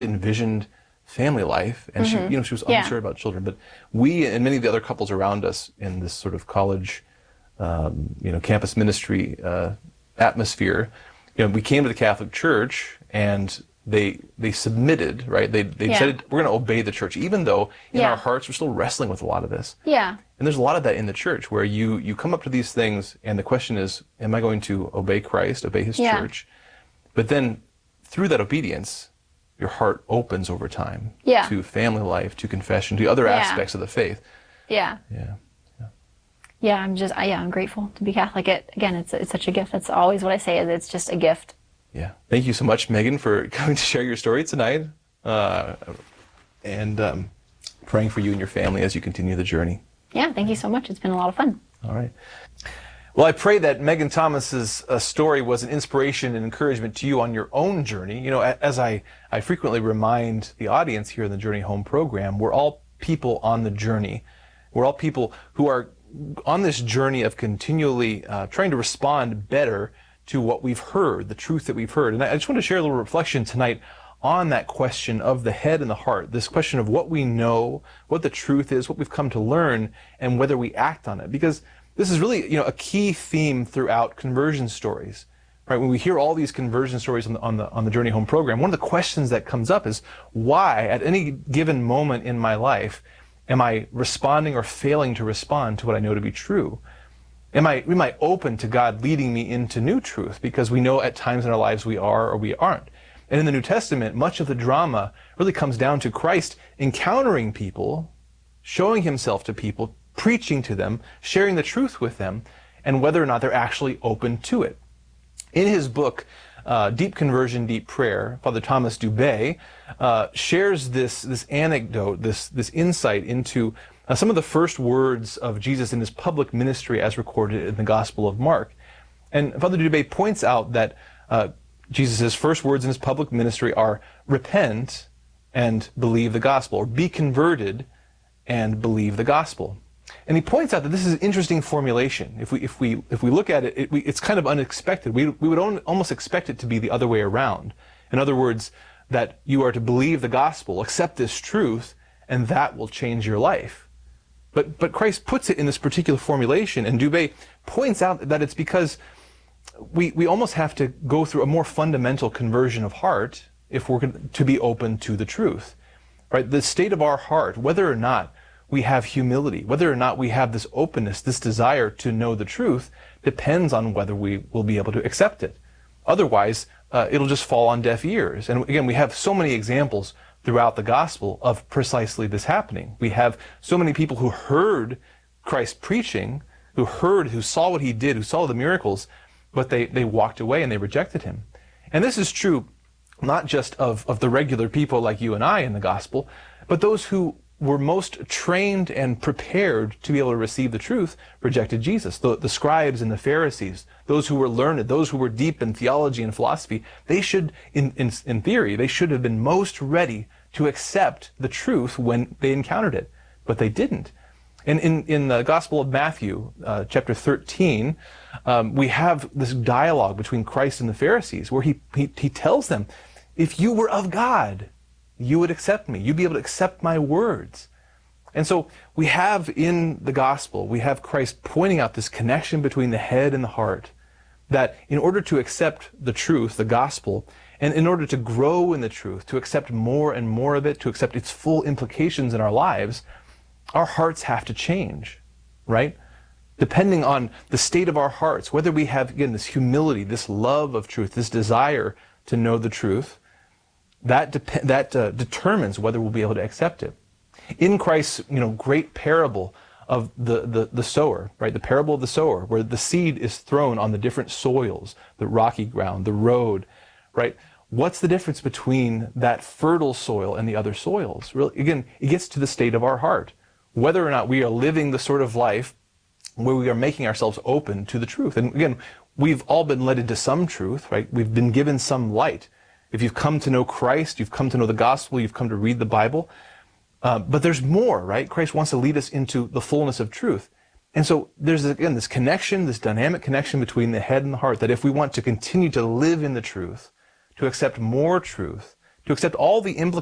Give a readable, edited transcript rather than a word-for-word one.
envisioned family life, and she was unsure about children. But we and many of the other couples around us in this sort of college, campus ministry atmosphere, we came to the Catholic Church, and they submitted, right? They decided we're going to obey the church, even though in our hearts we're still wrestling with a lot of this. Yeah. And there's a lot of that in the church where you come up to these things, and the question is, am I going to obey Christ, obey His church? But then through that obedience, your heart opens over time to family life, to confession, to other aspects of the faith. Yeah. Yeah, I'm grateful to be Catholic. It's such a gift. That's always what I say, is it's just a gift. Yeah. Thank you so much, Megan, for coming to share your story tonight, and praying for you and your family as you continue the journey. Yeah, thank you so much. It's been a lot of fun. All right. Well, I pray that Megan Thomas's story was an inspiration and encouragement to you on your own journey. As I frequently remind the audience here in the Journey Home program, we're all people on the journey. We're all people who are on this journey of continually trying to respond better to what we've heard, the truth that we've heard. And I just want to share a little reflection tonight on that question of the head and the heart, this question of what we know, what the truth is, what we've come to learn, and whether we act on it. Because this is really, a key theme throughout conversion stories, right? When we hear all these conversion stories on the Journey Home program, one of the questions that comes up is, why, at any given moment in my life, am I responding or failing to respond to what I know to be true? Am I open to God leading me into new truth? Because we know at times in our lives we are or we aren't. And in the New Testament, much of the drama really comes down to Christ encountering people, showing Himself to people, preaching to them, sharing the truth with them, and whether or not they're actually open to it. In his book, Deep Conversion, Deep Prayer, Father Thomas Dubay shares this anecdote, this insight into some of the first words of Jesus in His public ministry as recorded in the Gospel of Mark. And Father Dubay points out that Jesus' first words in His public ministry are, repent and believe the gospel, or be converted and believe the gospel. And he points out that this is an interesting formulation. If we look at it, it's kind of unexpected. We would almost expect it to be the other way around. In other words, that you are to believe the gospel, accept this truth, and that will change your life. But Christ puts it in this particular formulation, and Dubay points out that it's because we almost have to go through a more fundamental conversion of heart if we're to be open to the truth. Right? The state of our heart, whether or not we have humility, whether or not we have this openness, this desire to know the truth, depends on whether we will be able to accept it. Otherwise, it'll just fall on deaf ears. And again, we have so many examples throughout the gospel of precisely this happening. We have so many people who heard Christ preaching, who saw what He did, who saw the miracles, but they walked away and they rejected Him. And this is true not just of the regular people like you and I in the gospel, but those who were most trained and prepared to be able to receive the truth rejected Jesus. The scribes and the Pharisees, those who were learned, those who were deep in theology and philosophy, they should, in theory, they should have been most ready to accept the truth when they encountered it, but they didn't. And in the Gospel of Matthew, chapter 13, we have this dialogue between Christ and the Pharisees where he tells them, if you were of God, you would accept me. You'd be able to accept my words. And so we have in the gospel, we have Christ pointing out this connection between the head and the heart, that in order to accept the truth, the gospel, and in order to grow in the truth, to accept more and more of it, to accept its full implications in our lives, our hearts have to change, right? Depending on the state of our hearts, whether we have, again, this humility, this love of truth, this desire to know the truth, that determines whether we'll be able to accept it. In Christ's great parable of the sower, right? The parable of the sower, where the seed is thrown on the different soils, the rocky ground, the road, right? What's the difference between that fertile soil and the other soils? Really, again, it gets to the state of our heart. Whether or not we are living the sort of life where we are making ourselves open to the truth. And again, we've all been led into some truth, right? We've been given some light. If you've come to know Christ, you've come to know the gospel, you've come to read the Bible. But there's more, right? Christ wants to lead us into the fullness of truth. And so there's, again, this connection, this dynamic connection between the head and the heart, that if we want to continue to live in the truth, to accept more truth, to accept all the implications